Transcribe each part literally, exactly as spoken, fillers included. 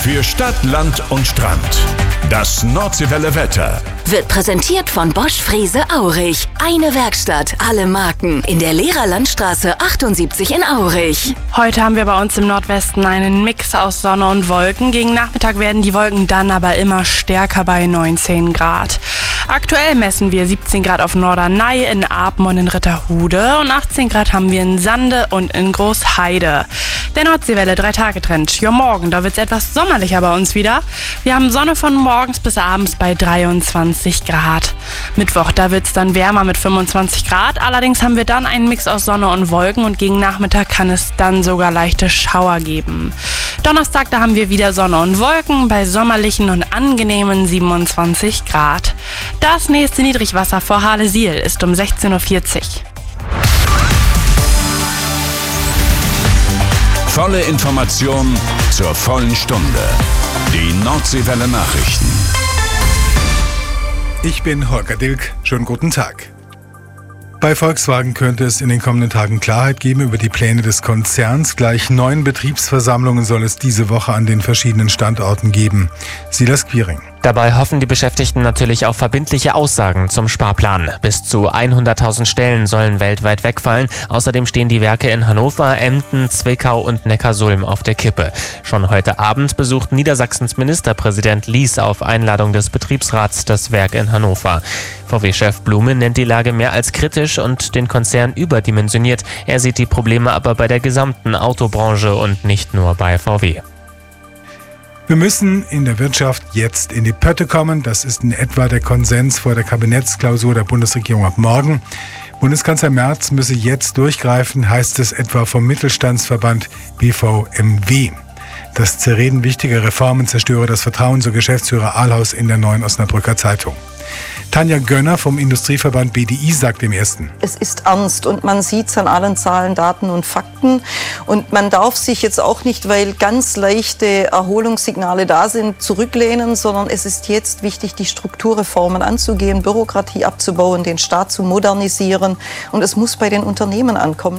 Für Stadt, Land und Strand. Das Nordseewelle Wetter wird präsentiert von Bosch Frese Aurich. Eine Werkstatt, alle Marken. In der Lehrerlandstraße achtundsiebzig in Aurich. Heute haben wir bei uns im Nordwesten einen Mix aus Sonne und Wolken. Gegen Nachmittag werden die Wolken dann aber immer stärker bei neunzehn Grad. Aktuell messen wir siebzehn Grad auf Norderney, in Apen und in Ritterhude und achtzehn Grad haben wir in Sande und in Großheide. Der Nordseewelle drei-Tage-Trend. Ja, morgen, da wird es etwas sommerlicher bei uns wieder. Wir haben Sonne von morgens bis abends bei dreiundzwanzig Grad. Mittwoch, da wird es dann wärmer mit fünfundzwanzig Grad. Allerdings haben wir dann einen Mix aus Sonne und Wolken und gegen Nachmittag kann es dann sogar leichte Schauer geben. Donnerstag, da haben wir wieder Sonne und Wolken bei sommerlichen und angenehmen siebenundzwanzig Grad. Das nächste Niedrigwasser vor Harlesiel ist um sechzehn Uhr vierzig. Volle Information zur vollen Stunde. Die Nordseewelle Nachrichten. Ich bin Holger Dilk. Schönen guten Tag. Bei Volkswagen könnte es in den kommenden Tagen Klarheit geben über die Pläne des Konzerns. Gleich neun Betriebsversammlungen soll es diese Woche an den verschiedenen Standorten geben. Silas Quiring. Dabei hoffen die Beschäftigten natürlich auf verbindliche Aussagen zum Sparplan. Bis zu hunderttausend Stellen sollen weltweit wegfallen. Außerdem stehen die Werke in Hannover, Emden, Zwickau und Neckarsulm auf der Kippe. Schon heute Abend besucht Niedersachsens Ministerpräsident Lies auf Einladung des Betriebsrats das Werk in Hannover. V W-Chef Blume nennt die Lage mehr als kritisch und den Konzern überdimensioniert. Er sieht die Probleme aber bei der gesamten Autobranche und nicht nur bei V W. Wir müssen in der Wirtschaft jetzt in die Pötte kommen. Das ist in etwa der Konsens vor der Kabinettsklausur der Bundesregierung ab morgen. Bundeskanzler Merz müsse jetzt durchgreifen, heißt es etwa vom Mittelstandsverband B V M W. Das Zerreden wichtiger Reformen zerstöre das Vertrauen, so Geschäftsführer Ahlhaus in der Neuen Osnabrücker Zeitung. Tanja Gönner vom Industrieverband B D I sagt im Ersten: Es ist ernst und man sieht es an allen Zahlen, Daten und Fakten. Und man darf sich jetzt auch nicht, weil ganz leichte Erholungssignale da sind, zurücklehnen, sondern es ist jetzt wichtig, die Strukturreformen anzugehen, Bürokratie abzubauen, den Staat zu modernisieren. Und es muss bei den Unternehmen ankommen.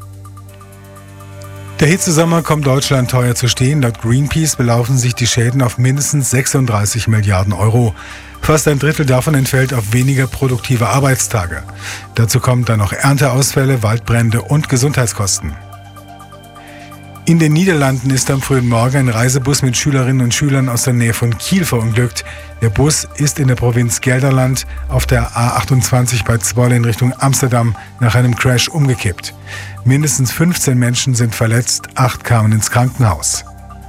Der Hitzesommer kommt Deutschland teuer zu stehen. Laut Greenpeace belaufen sich die Schäden auf mindestens sechsunddreißig Milliarden Euro. Fast ein Drittel davon entfällt auf weniger produktive Arbeitstage. Dazu kommen dann noch Ernteausfälle, Waldbrände und Gesundheitskosten. In den Niederlanden ist am frühen Morgen ein Reisebus mit Schülerinnen und Schülern aus der Nähe von Kiel verunglückt. Der Bus ist in der Provinz Gelderland auf der A achtundzwanzig bei Zwolle in Richtung Amsterdam nach einem Crash umgekippt. Mindestens fünfzehn Menschen sind verletzt, acht kamen ins Krankenhaus.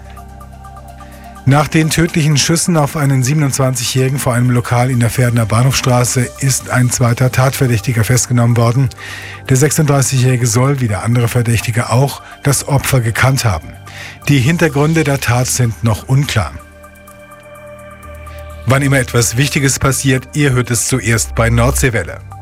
Nach den tödlichen Schüssen auf einen siebenundzwanzigjährigen vor einem Lokal in der Verdener Bahnhofstraße ist ein zweiter Tatverdächtiger festgenommen worden. Der sechsunddreißigjährige soll, wie der andere Verdächtige auch, das Opfer gekannt haben. Die Hintergründe der Tat sind noch unklar. Wann immer etwas Wichtiges passiert, ihr hört es zuerst bei Nordseewelle.